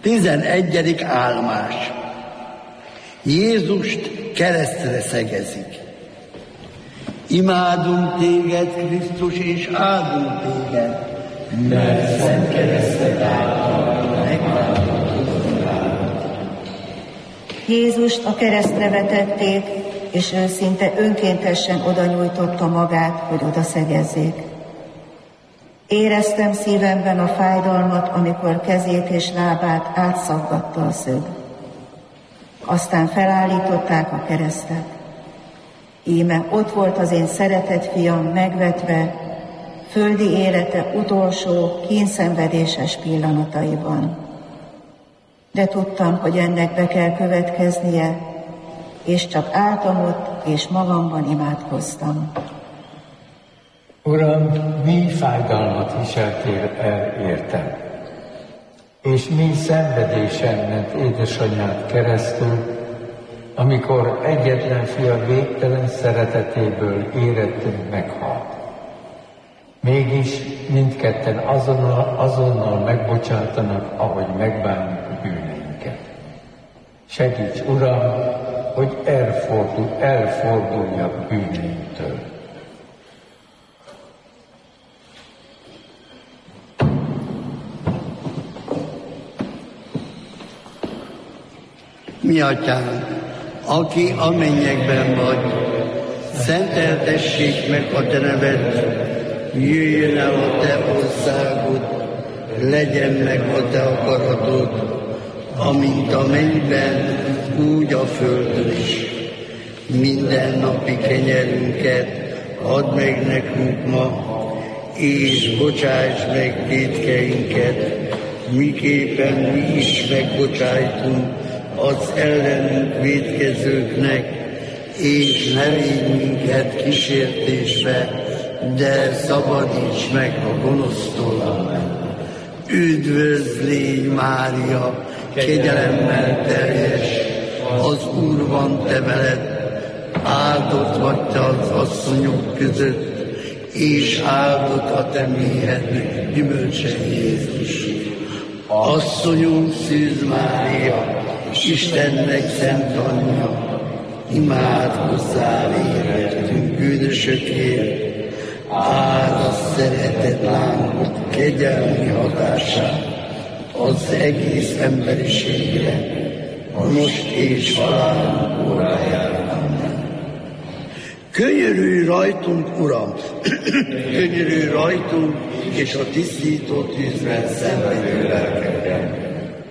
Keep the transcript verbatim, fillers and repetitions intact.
Tizenegyedik állomás. Jézust keresztre szegezik. Imádunk téged, Krisztus, és áldunk téged, mert szent kereszted által megváltottuk. Jézust a keresztre vetették, és ő szinte önkéntesen oda nyújtotta magát, hogy oda szegezzék. Éreztem szívemben a fájdalmat, amikor kezét és lábát átszaggatta a szög. Aztán felállították a keresztet. Íme ott volt az én szeretett fiam megvetve, földi élete utolsó, kínszenvedéses pillanataiban. De tudtam, hogy ennek be kell következnie, és csak álltam ott, és magamban imádkoztam. Uram, mi fájdalmat viseltél el értem, és mi szenvedésen ment édesanyád keresztül, amikor egyetlen fia végtelen szeretetéből érettünk meghalt. Mégis mindketten azonnal, azonnal megbocsátanak, ahogy megbánjuk a bűneinket. Segíts, Uram, hogy elfordul, elforduljak bűneinktől. Mi atyánk, aki a mennyekben vagy, szenteltessék meg a te neved, jöjjön el a te országod, legyen meg a te akaratod, amint a mennyben, úgy a földön is. Minden napi kenyerünket add meg nekünk ma, és bocsáss meg tétkeinket, miképpen mi is megbocsájtunk az ellenünk vétkezőknek, és ne védj minket kísértésbe, de szabadíts meg a gonosztól. Üdvözl légy, Mária, kegyelemmel teljes, az Úr van te veled, áldott vagy te az asszonyok között, és áldott a te méhed gyümölcse Jézus. Asszonyunk Szűz Mária, Istennek szent anyja, imádkozzál érettünk bűnösökért, áld a szeretet lángod kegyelmi hatását az egész emberiségre, most és halálunk órájára. Könyörülj rajtunk, Uram, könyörülj rajtunk, és a tisztító tűzben szenvedő